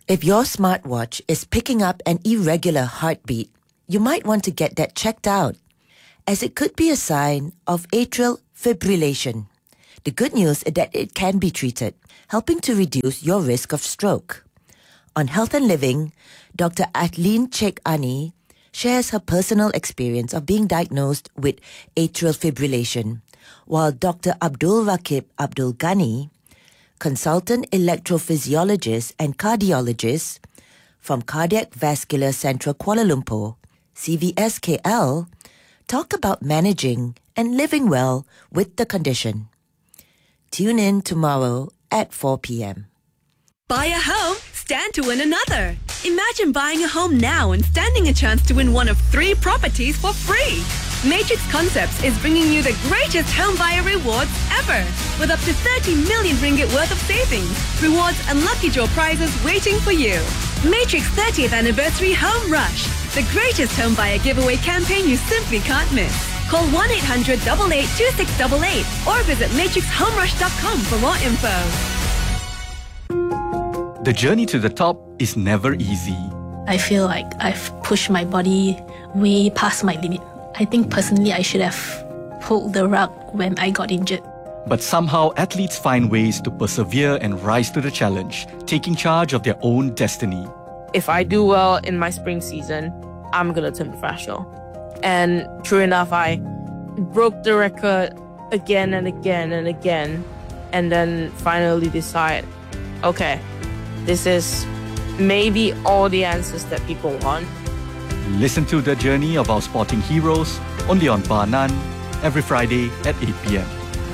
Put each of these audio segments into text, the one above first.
If your smartwatch is picking up an irregular heartbeat, you might want to get that checked out, as it could be a sign of atrial fibrillation. The good news is that it can be treated, helping to reduce your risk of stroke. On Health and Living, Dr. Atlin Sheikh Ani shares her personal experience of being diagnosed with atrial fibrillation, while Dr. Abdul Rakib Abdul Ghani, consultant electrophysiologist and cardiologist from Cardiac Vascular Central Kuala Lumpur, CVSKL, talk about managing and living well with the condition. Tune in tomorrow at 4 p.m. Buy a home, stand to win another. Imagine buying a home now and standing a chance to win one of 3 properties for free. Matrix Concepts is bringing you the greatest home buyer rewards ever, with up to 30 million ringgit worth of savings, rewards and lucky draw prizes waiting for you. Matrix 30th Anniversary Home Rush, the greatest home buyer giveaway campaign you simply can't miss. Call 1-800-882688 or visit matrixhomerush.com for more info. The journey to the top is never easy. I feel like I've pushed my body way past my limit. I think personally I should have pulled the rug when I got injured. But somehow athletes find ways to persevere and rise to the challenge, taking charge of their own destiny. If I do well in my spring season, I'm going to turn professional. And true enough, I broke the record again and again and again, and then finally decide, okay, this is maybe all the answers that people want. Listen to the journey of our sporting heroes only on Bar None every Friday at 8 p.m.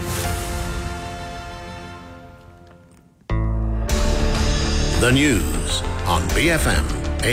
The news on BFM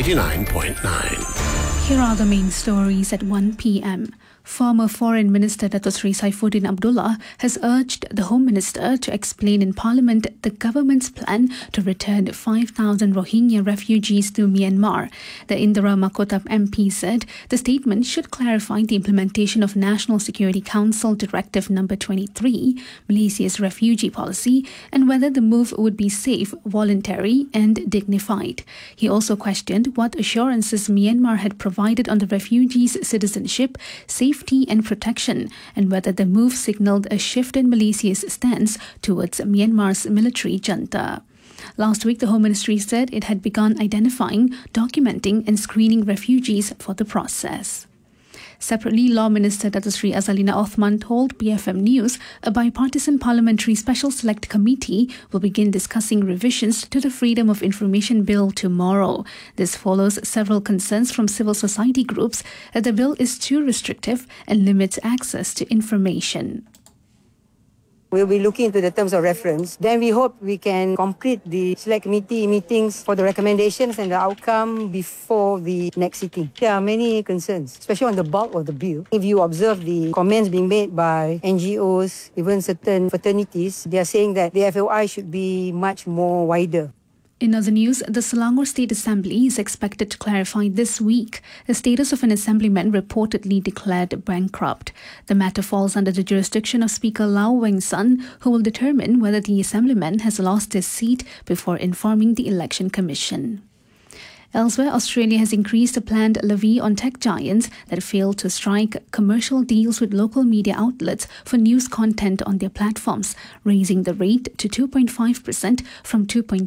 89.9. Here are the main stories at 1 p.m. Former Foreign Minister Dato Sri Saifuddin Abdullah has urged the Home Minister to explain in Parliament the government's plan to return 5,000 Rohingya refugees to Myanmar. The Indira Makotap MP said the statement should clarify the implementation of National Security Council Directive No. 23, Malaysia's refugee policy, and whether the move would be safe, voluntary and dignified. He also questioned what assurances Myanmar had provided on the refugees' citizenship, safety and protection, and whether the move signalled a shift in Malaysia's stance towards Myanmar's military junta. Last week, the Home Ministry said it had begun identifying, documenting and screening refugees for the process. Separately, Law Minister Dato Sri Azalina Othman told BFM News a bipartisan parliamentary special select committee will begin discussing revisions to the Freedom of Information Bill tomorrow. This follows several concerns from civil society groups that the bill is too restrictive and limits access to information. We'll be looking into the terms of reference. Then we hope we can complete the select committee meetings for the recommendations and the outcome before the next sitting. There are many concerns, especially on the bulk of the bill. If you observe the comments being made by NGOs, even certain fraternities, they are saying that the FOI should be much more wider. In other news, the Selangor State Assembly is expected to clarify this week the status of an assemblyman reportedly declared bankrupt. The matter falls under the jurisdiction of Speaker Lau Weng Sun, who will determine whether the assemblyman has lost his seat before informing the Election Commission. Elsewhere, Australia has increased a planned levy on tech giants that failed to strike commercial deals with local media outlets for news content on their platforms, raising the rate to 2.5% from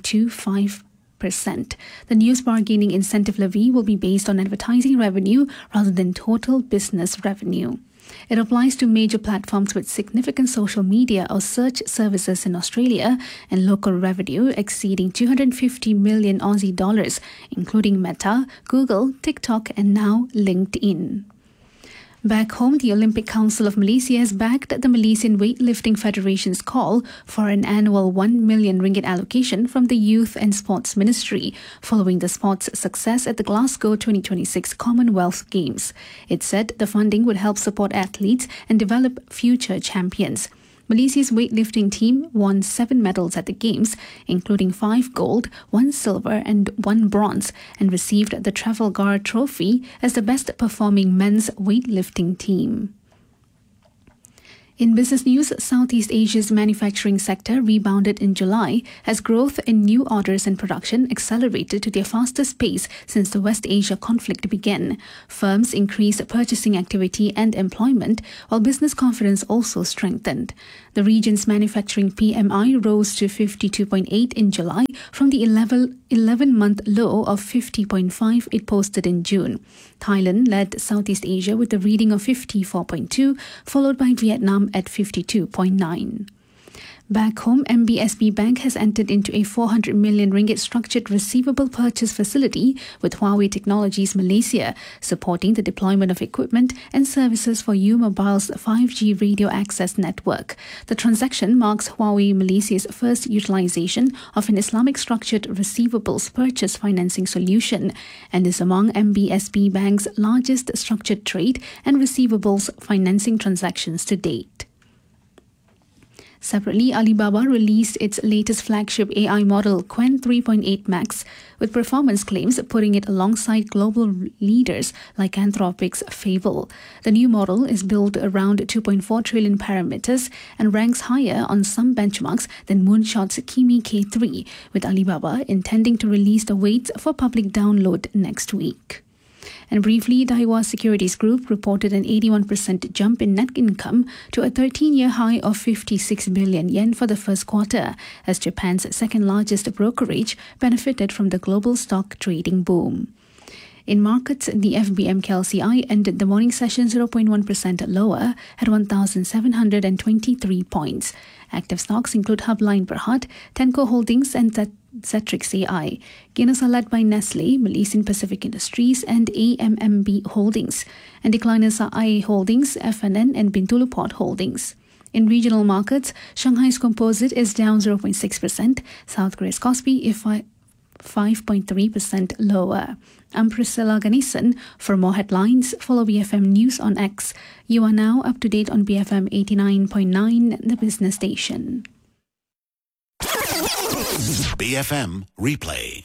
2.25%. The news bargaining incentive levy will be based on advertising revenue rather than total business revenue. It applies to major platforms with significant social media or search services in Australia and local revenue exceeding 250 million Aussie dollars, including Meta, Google, TikTok, and now LinkedIn. Back home, the Olympic Council of Malaysia has backed the Malaysian Weightlifting Federation's call for an annual 1 million ringgit allocation from the Youth and Sports Ministry, following the sport's success at the Glasgow 2026 Commonwealth Games. It said the funding would help support athletes and develop future champions. Malaysia's weightlifting team won 7 medals at the Games, including 5 gold, 1 silver and 1 bronze, and received the Trafalgar Trophy as the best performing men's weightlifting team. In business news, Southeast Asia's manufacturing sector rebounded in July as growth in new orders and production accelerated to their fastest pace since the West Asia conflict began. Firms increased purchasing activity and employment, while business confidence also strengthened. The region's manufacturing PMI rose to 52.8 in July from the 11-month low of 50.5 it posted in June. Thailand led Southeast Asia with a reading of 54.2, followed by Vietnam at 52.9. Back home, MBSB Bank has entered into a 400 million ringgit structured receivable purchase facility with Huawei Technologies Malaysia, supporting the deployment of equipment and services for U-Mobile's 5G radio access network. The transaction marks Huawei Malaysia's first utilization of an Islamic structured receivables purchase financing solution and is among MBSB Bank's largest structured trade and receivables financing transactions to date. Separately, Alibaba released its latest flagship AI model, Qwen 3.8 Max, with performance claims putting it alongside global leaders like Anthropic's Fable. The new model is built around 2.4 trillion parameters and ranks higher on some benchmarks than Moonshot's Kimi K3, with Alibaba intending to release the weights for public download next week. And briefly, Daiwa Securities Group reported an 81% jump in net income to a 13-year high of 56 billion yen for the first quarter, as Japan's second-largest brokerage benefited from the global stock trading boom. In markets, the FBM KLCI ended the morning session 0.1% lower at 1,723 points. Active stocks include Hubline Berhad, Tenco Holdings and Zetrix AI. Gainers are led by Nestle, Malaysian Pacific Industries and AMMB Holdings. And decliners are IA Holdings, FNN and Bintulu Port Holdings. In regional markets, Shanghai's Composite is down 0.6%, South Korea's Kospi is 5.3% lower. I'm Priscilla Ganesan. For more headlines, follow BFM News on X. You are now up to date on BFM 89.9, the business station. BFM Replay.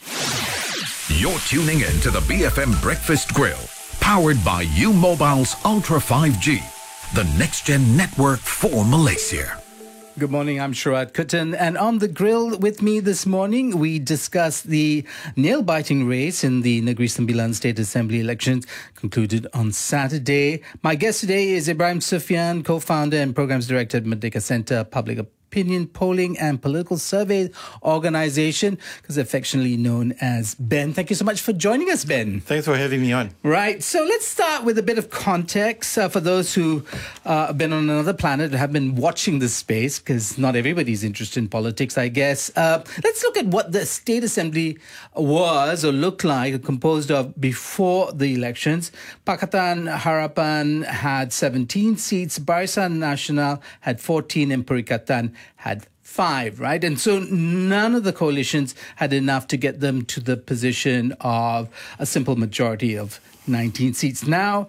You're tuning in to the BFM Breakfast Grill, powered by U-Mobile's Ultra 5G, the next-gen network for Malaysia. Good morning, I'm Sharad Kuttan, and on the grill with me this morning, we discuss the nail-biting race in the Negeri Sembilan State Assembly elections concluded on Saturday. My guest today is Ibrahim Sufyan, co-founder and programs director at Merdeka Centre Public Opinion Polling and Political Survey Organisation, because affectionately known as Ben. Thank you so much for joining us, Ben. Thanks for having me on. Right, so let's start with a bit of context for those who have been on another planet and have been watching this space, because not everybody's interested in politics, I guess. Let's look at what the State Assembly was or looked like, composed of before the elections. Pakatan Harapan had 17 seats, Barisan Nasional had 14, and Perikatan had 5, right? And so none of the coalitions had enough to get them to the position of a simple majority of 19 seats. Now,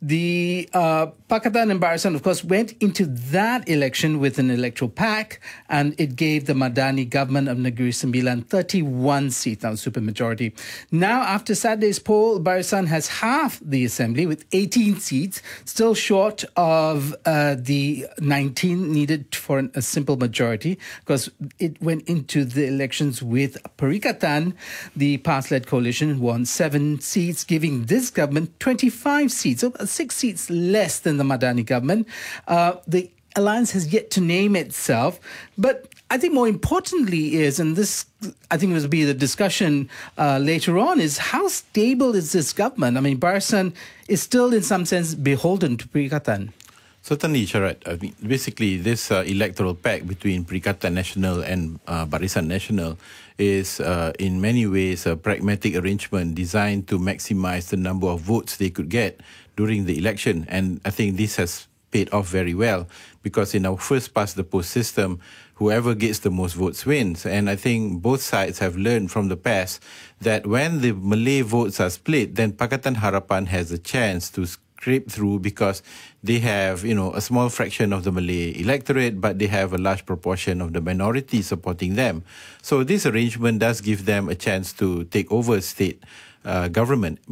the Pakatan and Barisan, of course, went into that election with an electoral pact, and it gave the Madani government of Negeri Sembilan 31 seats, now supermajority. Now, after Saturday's poll, Barisan has half the assembly with 18 seats, still short of the 19 needed for a simple majority, because it went into the elections with Perikatan. The PAS-led coalition won 7 seats, giving this government 25 seats, so 6 seats less than the Madani government. The alliance has yet to name itself, but I think more importantly is, and this I think will be the discussion later on, is how stable is this government? I mean, Barisan is still in some sense beholden to Perikatan. Certainly, Sharad. I mean, basically, this electoral pact between Perikatan Nasional and Barisan Nasional is in many ways a pragmatic arrangement designed to maximize the number of votes they could get during the election. And I think this has paid off very well, because in our first past the post system, whoever gets the most votes wins. And I think both sides have learned from the past that when the Malay votes are split, then Pakatan Harapan has a chance to scrape through, because they have, a small fraction of the Malay electorate, but they have a large proportion of the minority supporting them. So this arrangement does give them a chance to take over state government. But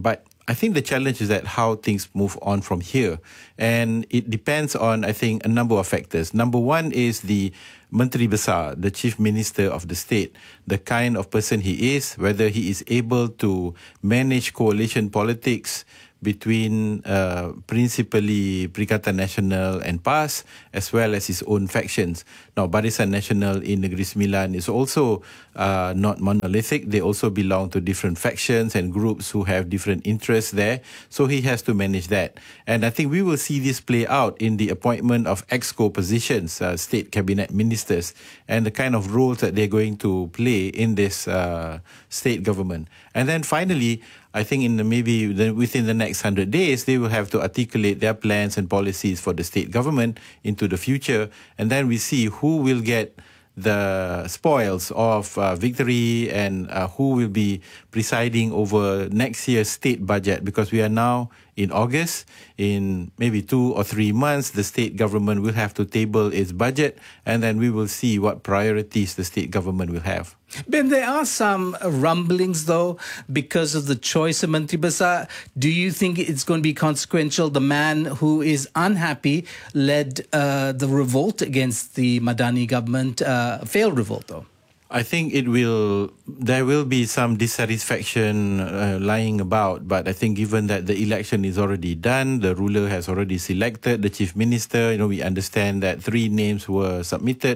I think the challenge is that how things move on from here. And it depends on, I think, a number of factors. Number one is the Menteri Besar, the Chief Minister of the state, the kind of person he is, whether he is able to manage coalition politics between principally Perikatan Nasional and PAS, as well as his own factions. Now, Barisan Nasional in Negeri Sembilan is also not monolithic. They also belong to different factions and groups who have different interests there. So he has to manage that. And I think we will see this play out in the appointment of EXCO positions, state cabinet ministers, and the kind of roles that they're going to play in this state government. And then finally, I think within the next 100 days, they will have to articulate their plans and policies for the state government into the future. And then we see who will get the spoils of victory and who will be presiding over next year's state budget, because we are now in August. In maybe 2 or 3 months, the state government will have to table its budget, and then we will see what priorities the state government will have. Ben, there are some rumblings, though, because of the choice of Menteri Besar. Do you think it's going to be consequential? The man who is unhappy led the revolt against the Madani government, failed revolt, though. I think there will be some dissatisfaction lying about, but I think given that the election is already done, the ruler has already selected the chief minister, we understand that 3 names were submitted.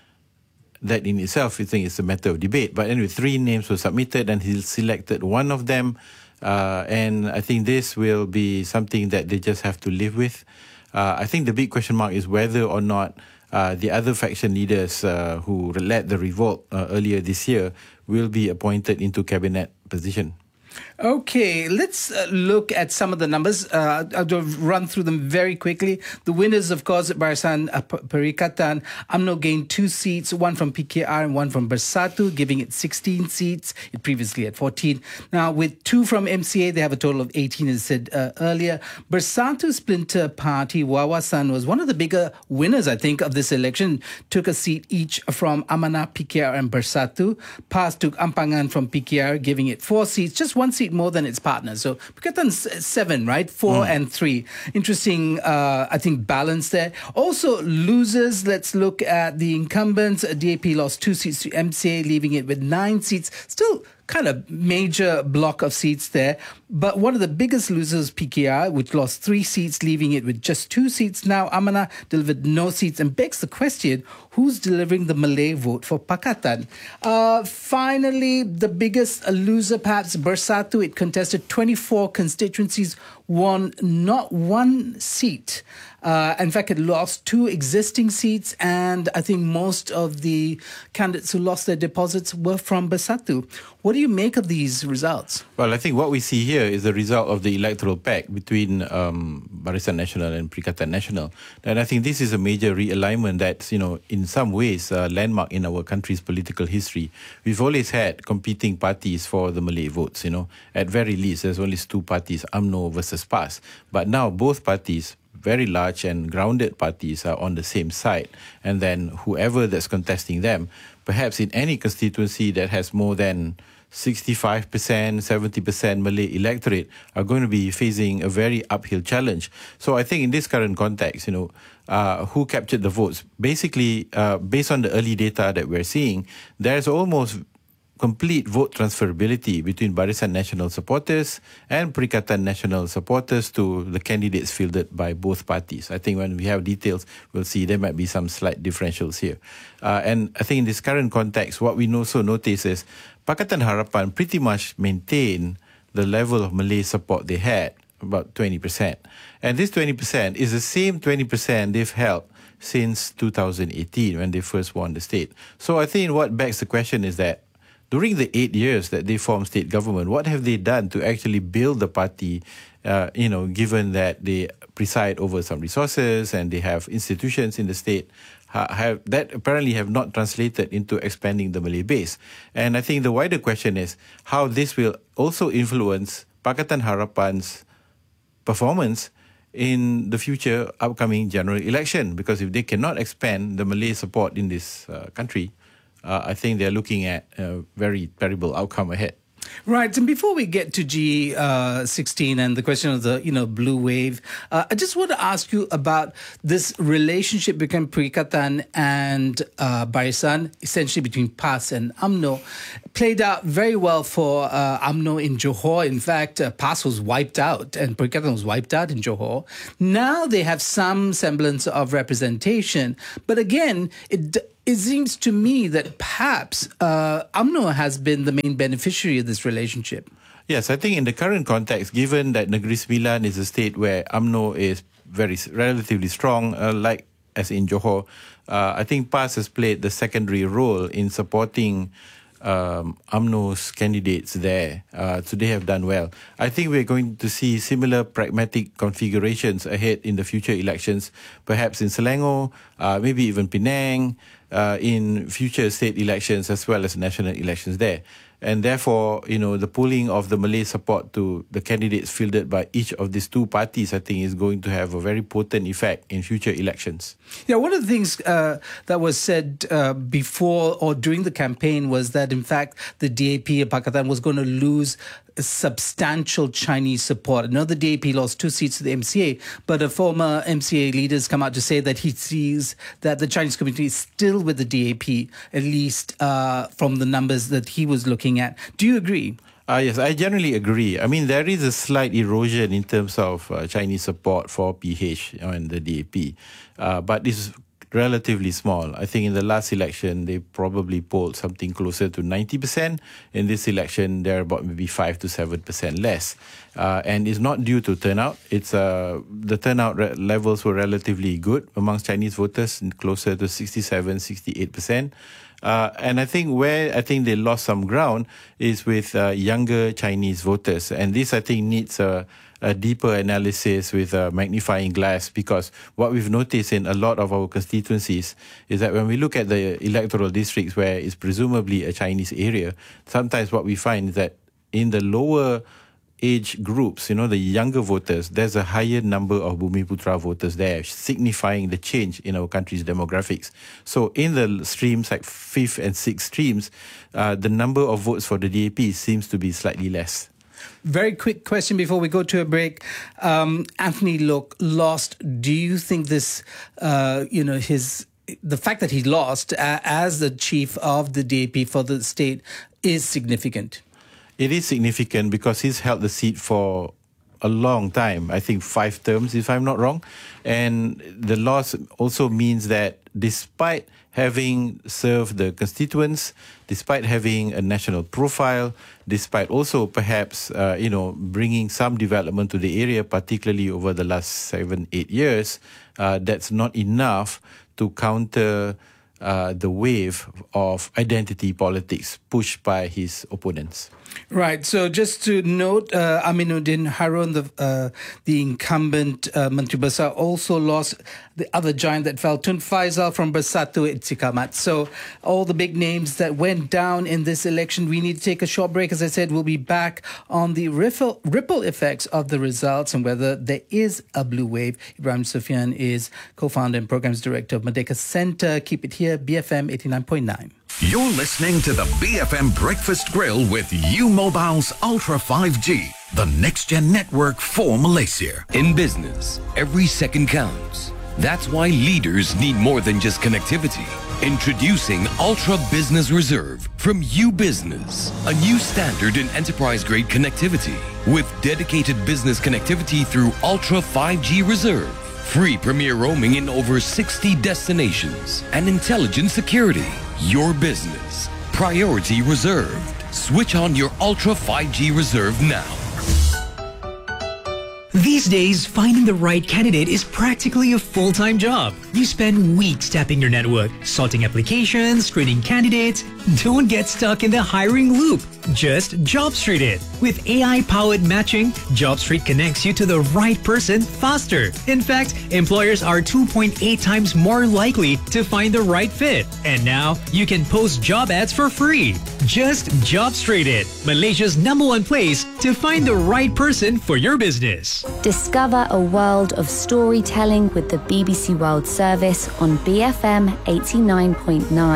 That in itself, I think, is a matter of debate. But anyway, 3 names were submitted and he selected one of them. And I think this will be something that they just have to live with. I think the big question mark is whether or not the other faction leaders who led the revolt earlier this year will be appointed into cabinet position. Okay, let's look at some of the numbers. I'll run through them very quickly. The winners, of course, Barisan Perikatan. UMNO gained 2 seats, one from PKR and one from Bersatu, giving it 16 seats. It previously had 14. Now, with 2 from MCA, they have a total of 18, as said earlier. Bersatu Splinter Party, Wawasan, was one of the bigger winners, I think, of this election. Took a seat each from Amanah, PKR and Bersatu. PAS took Ampangan from PKR, giving it 4 seats, just 1 seat more than its partners. So Perikatan's 7, right? 4 and 3. Interesting, I think, balance there. Also, losers, let's look at the incumbents. DAP lost 2 seats to MCA, leaving it with 9 seats. Still kind of major block of seats there. But one of the biggest losers, PKR, which lost 3 seats, leaving it with just 2 seats. Now, Amanah delivered no seats, and begs the question, who's delivering the Malay vote for Pakatan? Finally, the biggest loser, perhaps, Bersatu. It contested 24 constituencies, won not 1 seat. In fact, it lost 2 existing seats, and I think most of the candidates who lost their deposits were from Bersatu. What do you make of these results? Well, I think what we see here is the result of the electoral pact between Barisan Nasional and Perikatan Nasional. And I think this is a major realignment that's, in some ways, a landmark in our country's political history. We've always had competing parties for the Malay votes, At very least, there's only 2 parties, UMNO versus PAS. But now both parties, very large and grounded parties, are on the same side. And then whoever that's contesting them, perhaps in any constituency that has more than 65%, 70% Malay electorate, are going to be facing a very uphill challenge. So I think in this current context, who captured the votes? Basically, based on the early data that we're seeing, there's almost complete vote transferability between Barisan Nasional supporters and Perikatan Nasional supporters to the candidates fielded by both parties. I think when we have details, we'll see there might be some slight differentials here. And I think in this current context, what we also notice is Pakatan Harapan pretty much maintained the level of Malay support they had, about 20%. And this 20% is the same 20% they've held since 2018 when they first won the state. So I think what begs the question is that during the 8 years that they formed state government, what have they done to actually build the party, given that they preside over some resources and they have institutions in the state that apparently have not translated into expanding the Malay base. And I think the wider question is how this will also influence Pakatan Harapan's performance in the future upcoming general election. Because if they cannot expand the Malay support in this country, I think they're looking at a very terrible outcome ahead. Right, and before we get to G16 and the question of the blue wave, I just want to ask you about this relationship between Perikatan and Barisan, essentially between PAS and UMNO. Played out very well for UMNO in Johor. In fact, PAS was wiped out and Perikatan was wiped out in Johor. Now they have some semblance of representation, but again, it seems to me that perhaps UMNO has been the main beneficiary of this relationship. Yes, I think in the current context, given that Negeri Sembilan is a state where UMNO is relatively strong, like as in Johor, I think PAS has played the secondary role in supporting UMNO's candidates there. So they have done well. I think we're going to see similar pragmatic configurations ahead in the future elections, perhaps in Selangor, maybe even Penang, in future state elections as well as national elections there. And therefore, the pooling of the Malay support to the candidates fielded by each of these two parties, I think, is going to have a very potent effect in future elections. Yeah, one of the things that was said before or during the campaign was that, in fact, the DAP, Pakatan, was going to lose substantial Chinese support. I know the DAP lost 2 seats to the MCA, but a former MCA leader has come out to say that he sees that the Chinese community is still with the DAP, at least from the numbers that he was looking at. Do you agree? Yes, I generally agree. I mean, there is a slight erosion in terms of Chinese support for PH and the DAP, but it's relatively small. I think in the last election, they probably polled something closer to 90%. In this election, they're about maybe 5 to 7% less. And it's not due to turnout. It's the turnout levels were relatively good amongst Chinese voters, closer to 67, 68%. And I think where they lost some ground is with younger Chinese voters. And this, I think, needs a deeper analysis with a magnifying glass, because what we've noticed in a lot of our constituencies is that when we look at the electoral districts where it's presumably a Chinese area, sometimes what we find is that in the lower age groups, the younger voters, there's a higher number of Bumiputra voters there, signifying the change in our country's demographics. So in the streams like 5th and 6th streams, the number of votes for the DAP seems to be slightly less. Very quick question before we go to a break. Anthony Loke lost. Do you think this, the fact that he lost as the chief of the DAP for the state is significant? It is significant because he's held the seat for a long time, I think 5 terms, if I'm not wrong. And the loss also means that despite having served the constituents, despite having a national profile, despite also perhaps, bringing some development to the area, particularly over the last 7-8 years, that's not enough to counter the wave of identity politics pushed by his opponents. Right. So just to note, Aminuddin Harun, the incumbent Menteri Besar, also lost the other giant that fell, Tun Faisal from Bersatu Istiqamat. So all the big names that went down in this election. We need to take a short break. As I said, we'll be back on the ripple effects of the results and whether there is a blue wave. Ibrahim Sufyan is co-founder and programs director of Merdeka Center. Keep it here, BFM 89.9. You're listening to the BFM Breakfast Grill with U-Mobile's Ultra 5G, the next-gen network for Malaysia. In business, every second counts. That's why leaders need more than just connectivity. Introducing Ultra Business Reserve from U-Business, a new standard in enterprise-grade connectivity with dedicated business connectivity through Ultra 5G Reserve. Free premier roaming in over 60 destinations and intelligent security. Your business. Priority reserved. Switch on your Ultra 5G Reserve now. These days, finding the right candidate is practically a full-time job. You spend weeks tapping your network, sorting applications, screening candidates. Don't get stuck in the hiring loop. Just JobStreet it. With AI-powered matching, JobStreet connects you to the right person faster. In fact, employers are 2.8 times more likely to find the right fit. And now, you can post job ads for free. Just JobStreet it, Malaysia's #1 place to find the right person for your business. Discover a world of storytelling with the BBC World Service on BFM 89.9.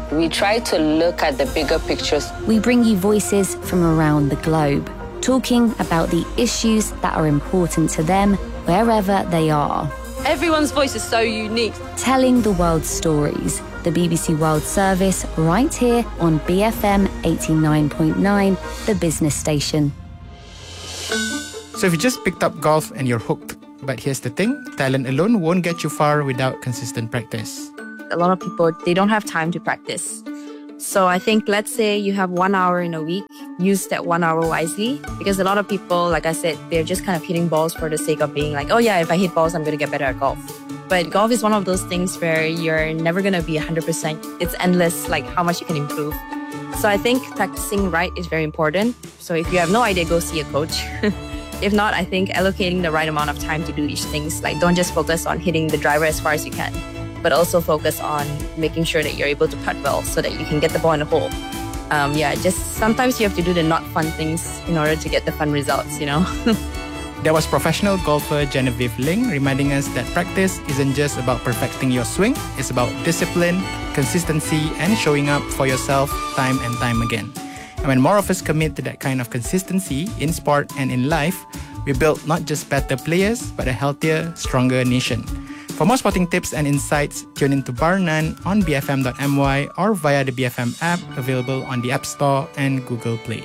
We try to look at the bigger pictures. We bring you voices from around the globe, talking about the issues that are important to them wherever they are. Everyone's voice is so unique. Telling the world's stories. The BBC World Service right here on BFM 89.9, the business station. So if you just picked up golf and you're hooked, but here's the thing, talent alone won't get you far without consistent practice. A lot of people, they don't have time to practice. So I think, let's say you have 1 hour in a week, use that 1 hour wisely. Because a lot of people, like I said, they're just kind of hitting balls for the sake of being like, oh yeah, if I hit balls, I'm going to get better at golf. But golf is one of those things where you're never going to be 100%. It's endless, like how much you can improve. So I think practicing right is very important. So if you have no idea, go see a coach. If not, I think allocating the right amount of time to do each things. Like, don't just focus on hitting the driver as far as you can, but also focus on making sure that you're able to putt well so that you can get the ball in the hole. Just sometimes you have to do the not fun things in order to get the fun results, you know? That was professional golfer Genevieve Ling reminding us that practice isn't just about perfecting your swing, it's about discipline, consistency, and showing up for yourself time and time again. And when more of us commit to that kind of consistency in sport and in life, we build not just better players, but a healthier, stronger nation. For more sporting tips and insights, tune into Bar None on bfm.my or via the BFM app, available on the App Store and Google Play.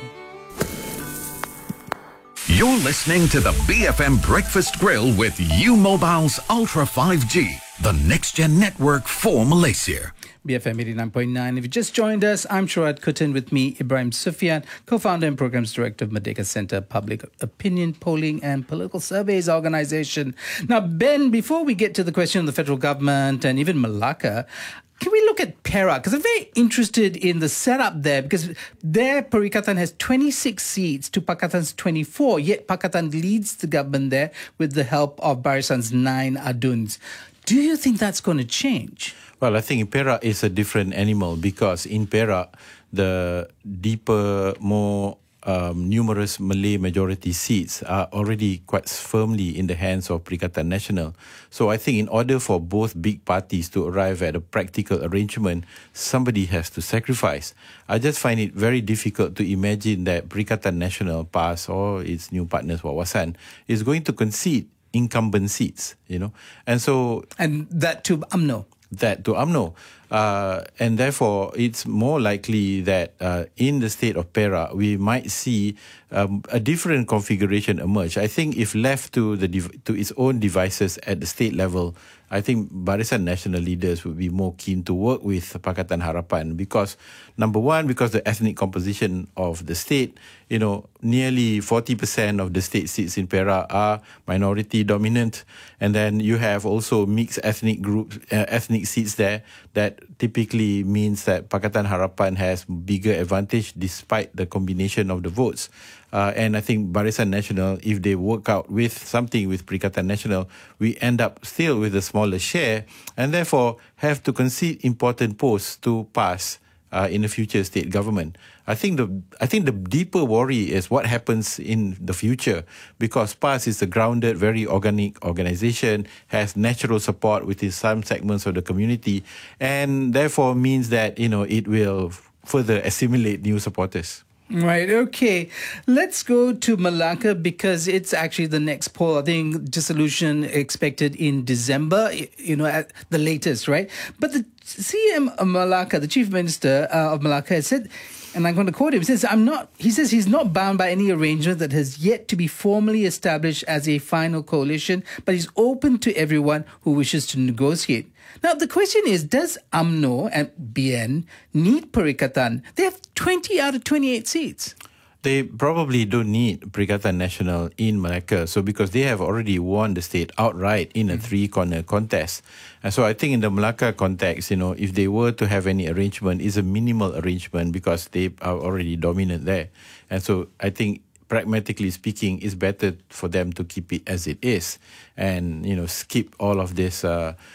You're listening to the BFM Breakfast Grill with U-Mobile's Ultra 5G, the next-gen network for Malaysia. BFM 89.9. If you just joined us, I'm Shurat Kuttan, with me, Ibrahim Sufyan, co-founder and programs director of Merdeka Center Public Opinion Polling and Political Surveys Organization. Now, Ben, before we get to the question of the federal government and even Malacca, can we look at Perak? Because I'm very interested in the setup there, because there Perikatan has 26 seats to Pakatan's 24, yet Pakatan leads the government there with the help of Barisan's 9 aduns. Do you think that's going to change? Well, I think Perak is a different animal because in Perak, the deeper, more numerous Malay majority seats are already quite firmly in the hands of Perikatan Nasional. So I think in order for both big parties to arrive at a practical arrangement, somebody has to sacrifice. I just find it very difficult to imagine that Perikatan Nasional, PAS, or its new partners, Wawasan, is going to concede incumbent seats, you know. And that to UMNO. And therefore, it's more likely that in the state of Perak, we might see a different configuration emerge. I think if left to its own devices at the state level, I think Barisan Nasional leaders would be more keen to work with Pakatan Harapan because, number one, because the ethnic composition of the state, you know, nearly 40% of the state seats in Perak are minority dominant. And then you have also mixed ethnic groups, ethnic seats there that typically means that Pakatan Harapan has bigger advantage despite the combination of the votes. And I think Barisan Nasional, if they work out with something with Perikatan Nasional, we end up still with a smaller share and therefore have to concede important posts to PAS in the future state government. I think the deeper worry is what happens in the future because PAS is a grounded, very organic organization, has natural support within some segments of the community, and therefore means that, you know, it will further assimilate new supporters. Right, okay. Let's go to Malacca because it's actually the next poll. I think dissolution expected in December, you know, at the latest, right? But the CM of Malacca, the Chief Minister of Malacca, has said, and I'm going to quote him, he says he's not bound by any arrangement that has yet to be formally established as a final coalition, but he's open to everyone who wishes to negotiate. Now, the question is, does UMNO and BN need Perikatan? They have 20 out of 28 seats. They probably don't need Perikatan Nasional in Malacca. So because they have already won the state outright in a three-corner contest. And so I think in the Malacca context, you know, if they were to have any arrangement, it's a minimal arrangement because they are already dominant there. And so I think pragmatically speaking, it's better for them to keep it as it is and, you know, skip all of this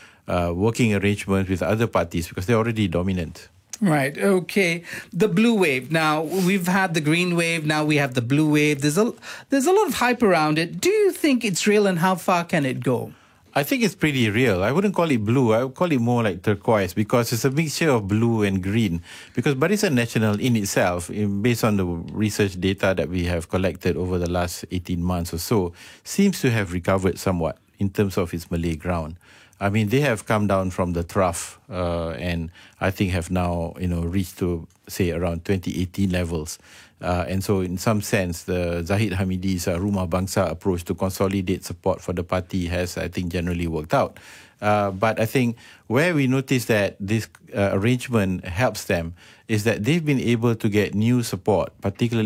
working arrangements with other parties because they're already dominant. Right, okay. The blue wave. Now, we've had the green wave, now we have the blue wave. There's a lot of hype around it. Do you think it's real and how far can it go? I think it's pretty real. I wouldn't call it blue. I would call it more like turquoise because it's a mixture of blue and green. Because Barisan Nasional in itself, based on the research data that we have collected over the last 18 months or so, seems to have recovered somewhat in terms of its Malay ground. I mean, they have come down from the trough and I think have now, reached to, say, around 2018 levels. And so in some sense, the Zahid Hamidi's Rumah Bangsa approach to consolidate support for the party has, I think, generally worked out. But I think where we notice that this arrangement helps them is that they've been able to get new support, particularly